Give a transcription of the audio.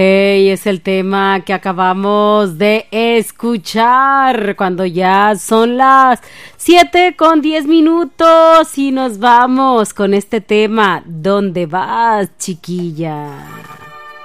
Es el tema que acabamos de escuchar cuando ya son las 7:10 y nos vamos con este tema. ¿Dónde vas, chiquilla?